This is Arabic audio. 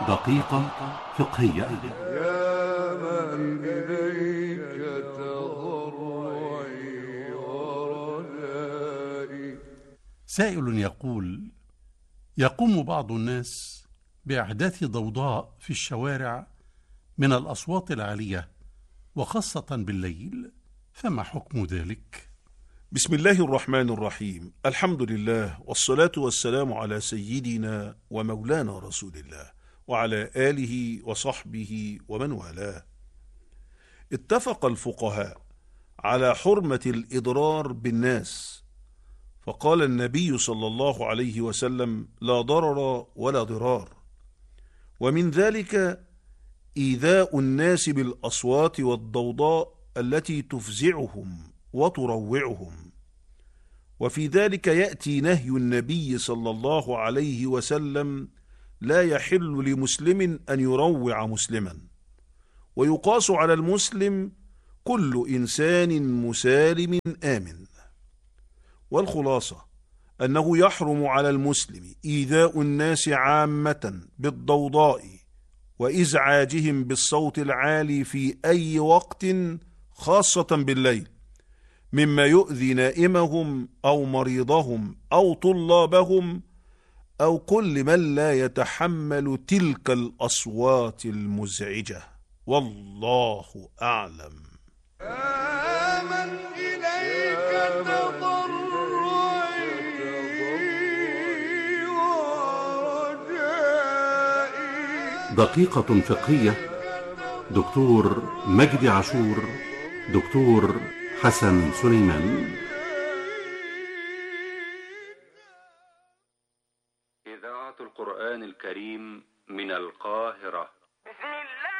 دقيقة فقهية. يا من إليك تضرعي ورجائي. سائل يقول: يقوم بعض الناس بإحداث ضوضاء في الشوارع من الأصوات العالية وخاصة بالليل، فما حكم ذلك؟ بسم الله الرحمن الرحيم. الحمد لله والصلاة والسلام على سيدنا ومولانا رسول الله وعلى آله وصحبه ومن والاه. اتفق الفقهاء على حرمة الإضرار بالناس، فقال النبي صلى الله عليه وسلم: لا ضرر ولا ضرار. ومن ذلك إيذاء الناس بالأصوات والضوضاء التي تفزعهم وتروعهم. وفي ذلك يأتي نهي النبي صلى الله عليه وسلم: لا يحل لمسلم أن يروع مسلما. ويقاس على المسلم كل إنسان مسالم آمن. والخلاصة أنه يحرم على المسلم إيذاء الناس عامة بالضوضاء وإزعاجهم بالصوت العالي في أي وقت، خاصة بالليل، مما يؤذي نائمهم أو مريضهم أو طلابهم أو كل من لا يتحمل تلك الأصوات المزعجة. والله أعلم. من إليك تضرعي ورجائي. دقيقة فقهية. دكتور مجدي عاشور، دكتور حسن سليمان. إذاعة القرآن الكريم من القاهرة.